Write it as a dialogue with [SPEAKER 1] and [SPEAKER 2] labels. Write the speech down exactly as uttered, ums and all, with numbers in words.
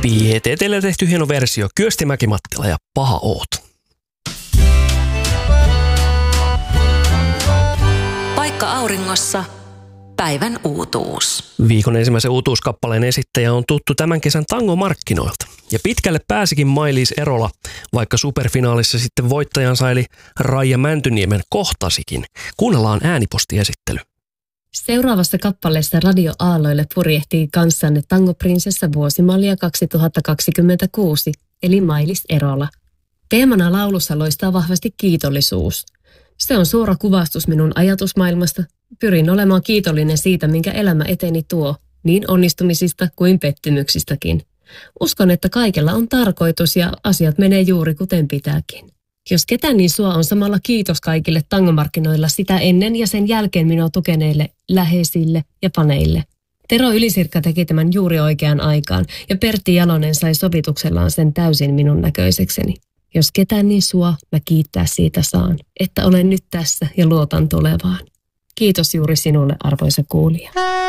[SPEAKER 1] P T T:llä tehty hieno versio. Kyösti Mäki-Mattila ja Paha oot.
[SPEAKER 2] Paikka auringossa. Päivän uutuus.
[SPEAKER 1] Viikon ensimmäisen uutuuskappaleen esittäjä on tuttu tämän kesän tangomarkkinoilta. Ja pitkälle pääsikin Mailis Erola, vaikka superfinaalissa sitten voittajan saili Raija Mäntyniemen kohtasikin. Kuunnellaan äänipostiesittely.
[SPEAKER 3] Seuraavassa kappaleessa radioaalloille purjehtii kanssanne tangoprinsessa vuosimallia kaksituhattakaksikymmentäkuusi, eli Mailis Erola. Teemana laulussa loistaa vahvasti kiitollisuus. Se on suora kuvastus minun ajatusmaailmasta. Pyrin olemaan kiitollinen siitä, minkä elämä eteni tuo, niin onnistumisista kuin pettymyksistäkin. Uskon, että kaikella on tarkoitus ja asiat menee juuri kuten pitääkin. Jos ketään niin sua on samalla kiitos kaikille tangomarkkinoilla sitä ennen ja sen jälkeen minua tukeneille, läheisille ja faneille. Tero Ylisirkka teki tämän juuri oikeaan aikaan ja Pertti Jalonen sai sovituksellaan sen täysin minun näköisekseni. Jos ketään niin sua, mä kiittää siitä saan, että olen nyt tässä ja luotan tulevaan. Kiitos juuri sinulle, arvoisa kuulija.